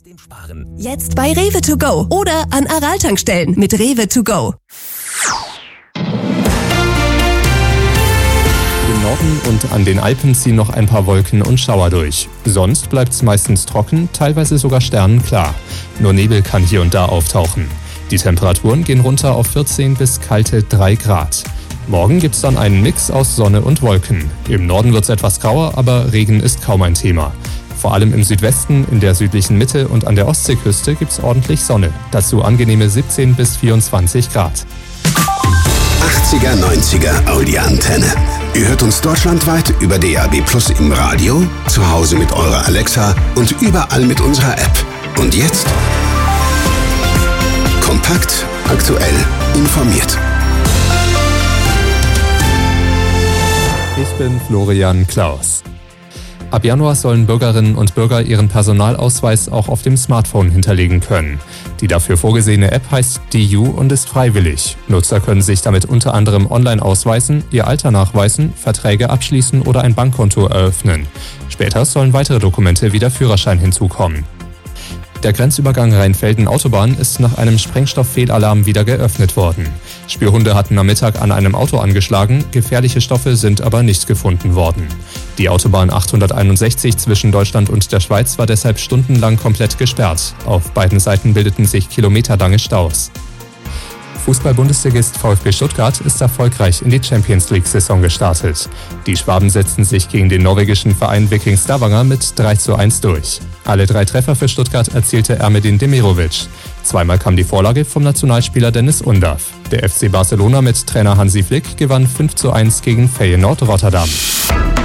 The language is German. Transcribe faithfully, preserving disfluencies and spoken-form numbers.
Trotzdem sparen. Jetzt bei Rewe to go oder an Aral-Tankstellen mit Rewe to go. Im Norden und an den Alpen ziehen noch ein paar Wolken und Schauer durch. Sonst bleibt es meistens trocken, teilweise sogar sternenklar. Nur Nebel kann hier und da auftauchen. Die Temperaturen gehen runter auf vierzehn bis kalte drei Grad. Morgen gibt's dann einen Mix aus Sonne und Wolken. Im Norden wird's etwas grauer, aber Regen ist kaum ein Thema. Vor allem im Südwesten, in der südlichen Mitte und an der Ostseeküste gibt's ordentlich Sonne. Dazu angenehme siebzehn bis vierundzwanzig Grad. achtziger, neunziger Audi-Antenne. Ihr hört uns deutschlandweit über D A B Plus im Radio, zu Hause mit eurer Alexa und überall mit unserer App. Und jetzt? Kompakt, aktuell, informiert. Ich bin Florian Klaus. Ab Januar sollen Bürgerinnen und Bürger ihren Personalausweis auch auf dem Smartphone hinterlegen können. Die dafür vorgesehene App heißt D U und ist freiwillig. Nutzer können sich damit unter anderem online ausweisen, ihr Alter nachweisen, Verträge abschließen oder ein Bankkonto eröffnen. Später sollen weitere Dokumente wie der Führerschein hinzukommen. Der Grenzübergang Rheinfelden-Autobahn ist nach einem Sprengstofffehlalarm wieder geöffnet worden. Spürhunde hatten am Mittag an einem Auto angeschlagen, gefährliche Stoffe sind aber nicht gefunden worden. Die Autobahn achthunderteinundsechzig zwischen Deutschland und der Schweiz war deshalb stundenlang komplett gesperrt. Auf beiden Seiten bildeten sich kilometerlange Staus. Fußball-Bundesligist VfB Stuttgart ist erfolgreich in die Champions-League-Saison gestartet. Die Schwaben setzten sich gegen den norwegischen Verein Viking Stavanger mit drei zu eins durch. Alle drei Treffer für Stuttgart erzielte Ermedin Demirovic. Zweimal kam die Vorlage vom Nationalspieler Dennis Undav. Der F C Barcelona mit Trainer Hansi Flick gewann fünf zu eins gegen Feyenoord Rotterdam.